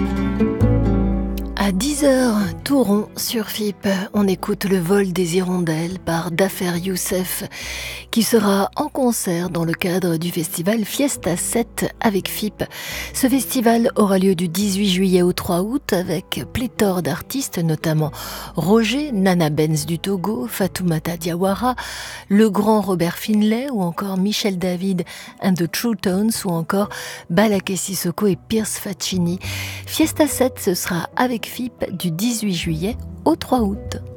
À 10h, tout rond sur FIP, on écoute Le vol des hirondelles par Dhafer Youssef qui sera en concert dans le cadre du festival Fiesta 7 avec FIP. Ce festival aura lieu du 18 juillet au 3 août avec pléthore d'artistes, notamment Roger, Nana Benz du Togo, Fatoumata Diawara, le grand Robert Finlay ou encore Michel David and the True Tones ou encore Balaké Sissoko et Pierce Faccini. Fiesta 7, ce sera avec FIP du 18 juillet au 3 août.